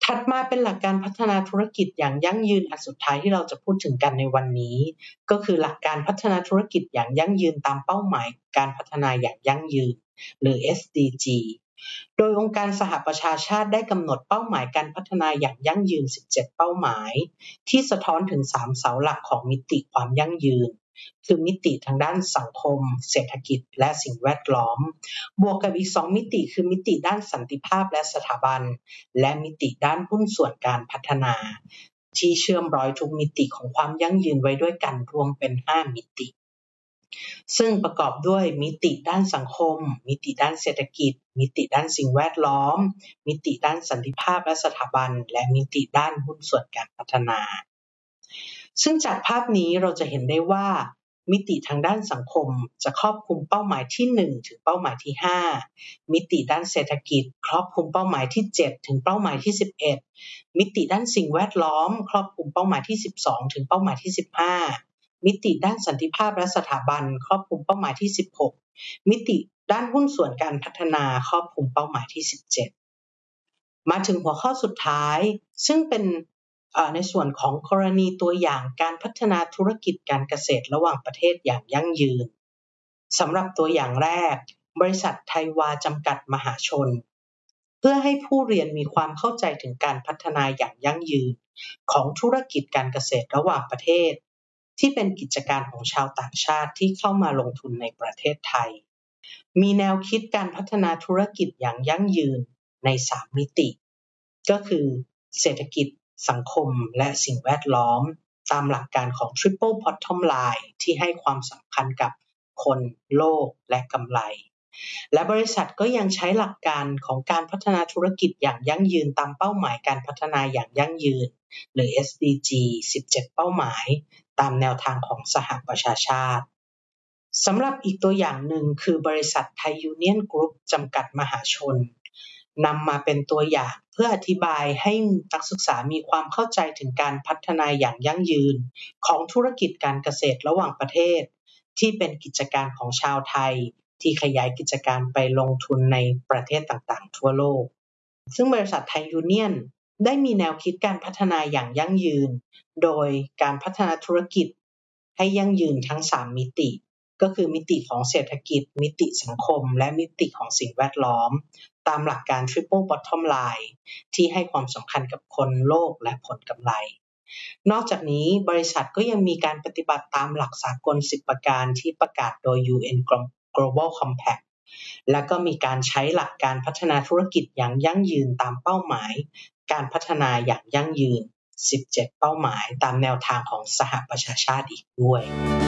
ถัดมาเป็นหลักการพัฒนาธุรกิจอย่างยั่งยืนอันสุดท้ายที่เราจะพูดถึงกันในวันนี้ก็คือหลักการพัฒนาธุรกิจอย่างยั่งยืนตามเป้าหมายการพัฒนาอย่างยั่งยืนหรือ SDG โดยองค์การสหประชาชาติได้กำหนดเป้าหมายการพัฒนาอย่างยั่งยืน17เป้าหมายที่สะท้อนถึง3เสาหลักของมิติความยั่งยืนคือมิติทางด้านสังคมเศรษฐกิจและสิ่งแวดล้อมบวกกับอีก2มิติคือมิติด้านสันติภาพและสถาบันและมิติด้านหุ้นส่วนการพัฒนาที่เชื่อมร้อยทุกมิติของความยั่งยืนไว้ด้วยกันรวมเป็น5มิติซึ่งประกอบด้วยมิติด้านสังคมมิติด้านเศรษฐกิจมิติด้านสิ่งแวดล้อมมิติด้านสันติภาพและสถาบันและมิติด้านหุ้นส่วนการพัฒนาซึ่งจากภาพนี้เราจะเห็นได้ว่ามิติทางด้านสังคมจะครอบคลุมเป้าหมายที่1ถึงเป้าหมายที่5มิติด้านเศรษฐกิจครอบคลุมเป้าหมายที่7ถึงเป้าหมายที่11มิติด้านสิ่งแวดล้อมครอบคลุมเป้าหมายที่12ถึงเป้าหมายที่15มิติด้านสันติภาพและสถาบันครอบคลุมเป้าหมายที่16มิติด้านหุ้นส่วนการพัฒนาครอบคลุมเป้าหมายที่17มาถึงหัวข้อสุดท้ายซึ่งเป็นในส่วนของกรณีตัวอย่างการพัฒนาธุรกิจการเกษตรระหว่างประเทศอย่างยั่งยืนสำหรับตัวอย่างแรกบริษัทไทยวาจำกัดมหาชนเพื่อให้ผู้เรียนมีความเข้าใจถึงการพัฒนาอย่างยั่งยืนของธุรกิจการเกษตรระหว่างประเทศที่เป็นกิจการของชาวต่างชาติที่เข้ามาลงทุนในประเทศไทยมีแนวคิดการพัฒนาธุรกิจอย่างยั่งยืนใน3มิติก็คือเศรษฐกิจสังคมและสิ่งแวดล้อมตามหลักการของ Triple Bottom Line ที่ให้ความสำคัญกับคนโลกและกำไรและบริษัทก็ยังใช้หลักการของการพัฒนาธุรกิจอย่างยั่งยืนตามเป้าหมายการพัฒนาอย่างยั่งยืนหรือ SDG 17เป้าหมายตามแนวทางของสหประชาชาติสำหรับอีกตัวอย่างหนึ่งคือบริษัทไทยยูเนียนกรุ๊ปจำกัดมหาชนนำมาเป็นตัวอย่างเพื่ออธิบายให้นักศึกษามีความเข้าใจถึงการพัฒนาอย่างยั่งยืนของธุรกิจการเกษตรระหว่างประเทศที่เป็นกิจการของชาวไทยที่ขยายกิจการไปลงทุนในประเทศต่างๆทั่วโลกซึ่งบริษัทไทยยูเนียนได้มีแนวคิดการพัฒนาอย่างยั่งยืนโดยการพัฒนาธุรกิจให้ยั่งยืนทั้ง3มิติก็คือมิติของเศรษฐกิจมิติสังคมและมิติของสิ่งแวดล้อมตามหลักการ Triple Bottom Line ที่ให้ความสำคัญกับคนโลกและผลกำไรนอกจากนี้บริษัทก็ยังมีการปฏิบัติตามหลักสากล10ประการที่ประกาศโดย UN Global Compact และก็มีการใช้หลักการพัฒนาธุรกิจอย่างยั่งยืนตามเป้าหมายการพัฒนาอย่างยั่งยืน17เป้าหมายตามแนวทางของสหประชาชาติอีกด้วย